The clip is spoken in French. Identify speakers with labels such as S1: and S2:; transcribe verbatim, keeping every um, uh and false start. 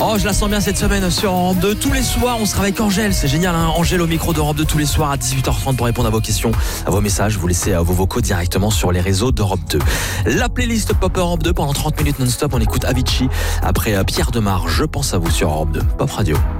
S1: Oh, je la sens bien cette semaine sur Europe deux. Tous les soirs, on sera avec Angèle. C'est génial, hein. Angèle au micro d'Europe deux tous les soirs à dix-huit heures trente pour répondre à vos questions, à vos messages. Vous laissez vos vocaux directement sur les réseaux d'Europe deux. La playlist Pop Europe deux pendant trente minutes non-stop. On écoute Avicii après Pierre Demar. Je pense à vous sur Europe deux. Pop Radio.